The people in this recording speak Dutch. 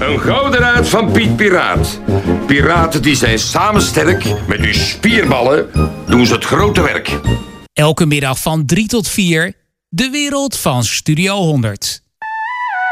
Een gouden raad van Piet Piraat. Piraten die zijn samen sterk. Met hun spierballen doen ze het grote werk. Elke middag van 3 tot 4, de wereld van Studio 100.